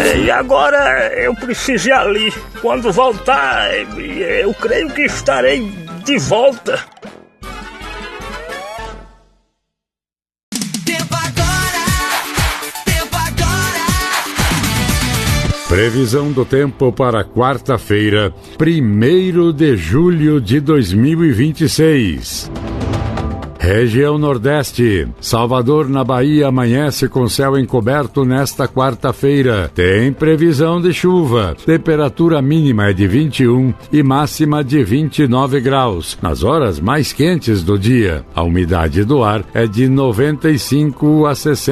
E agora eu preciso ir ali. Quando voltar, eu creio que estarei de volta. Previsão do tempo para quarta-feira, 1º de julho de 2026. Região Nordeste. Salvador, na Bahia, amanhece com céu encoberto nesta quarta-feira. Tem previsão de chuva. Temperatura mínima é de 21 e máxima de 29 graus. Nas horas mais quentes do dia, a umidade do ar é de 95 a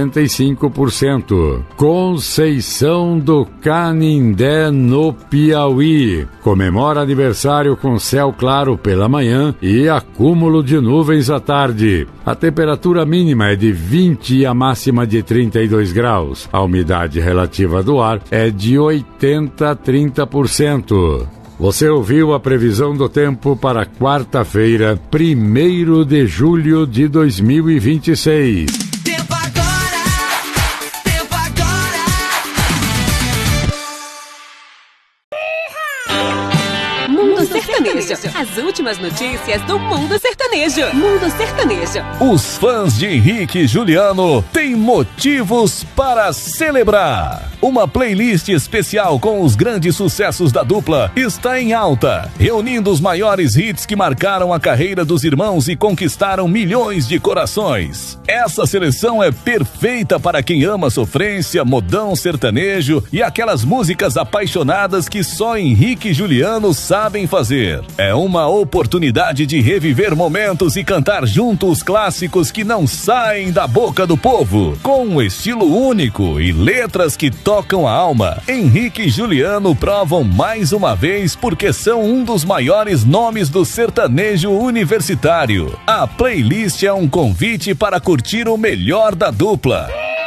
65%. Conceição do Canindé, no Piauí. Comemora aniversário com céu claro pela manhã e acúmulo de nuvens à tarde. A temperatura mínima é de 20 e a máxima de 32 graus. A umidade relativa do ar é de 80 a 30%. Você ouviu a previsão do tempo para quarta-feira, 1º de julho de 2026. Sertanejo. As últimas notícias do mundo sertanejo. Mundo Sertanejo. Os fãs de Henrique e Juliano têm motivos para celebrar. Uma playlist especial com os grandes sucessos da dupla está em alta, reunindo os maiores hits que marcaram a carreira dos irmãos e conquistaram milhões de corações. Essa seleção é perfeita para quem ama sofrência, modão sertanejo e aquelas músicas apaixonadas que só Henrique e Juliano sabem fazer. É uma oportunidade de reviver momentos e cantar junto os clássicos que não saem da boca do povo. Com um estilo único e letras que tocam a alma, Henrique e Juliano provam mais uma vez porque são um dos maiores nomes do sertanejo universitário. A playlist é um convite para curtir o melhor da dupla.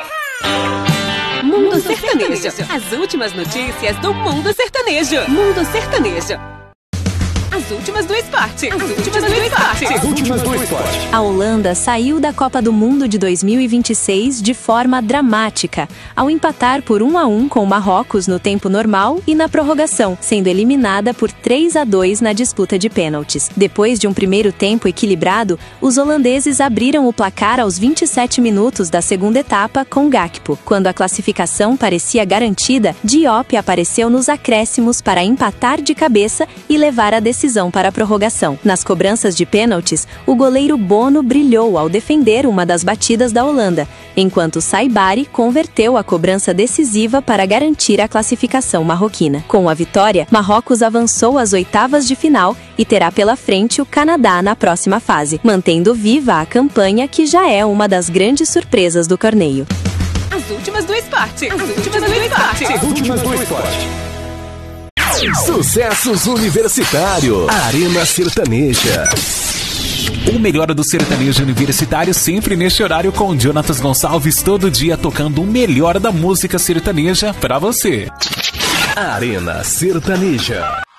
Mundo Sertanejo. As últimas notícias do mundo sertanejo. Mundo Sertanejo. As últimas do esporte. As últimas do esporte. As últimas do esporte. A Holanda saiu da Copa do Mundo de 2026 de forma dramática, ao empatar por 1-1 com Marrocos no tempo normal e na prorrogação, sendo eliminada por 3-2 na disputa de pênaltis. Depois de um primeiro tempo equilibrado, os holandeses abriram o placar aos 27 minutos da segunda etapa com Gakpo. Quando a classificação parecia garantida, Diop apareceu nos acréscimos para empatar de cabeça e levar a decisão para a prorrogação. Nas cobranças de pênaltis, o goleiro Bono brilhou ao defender uma das batidas da Holanda, enquanto Saibari converteu a cobrança decisiva para garantir a classificação marroquina. Com a vitória, Marrocos avançou às oitavas de final e terá pela frente o Canadá na próxima fase, mantendo viva a campanha que já é uma das grandes surpresas do torneio. As últimas do esporte. As últimas do esporte. As últimas do esporte. Sucessos Universitário, Arena Sertaneja. O melhor do sertanejo universitário sempre neste horário com Jonatas Gonçalves, todo dia tocando o melhor da música sertaneja pra você. Arena Sertaneja.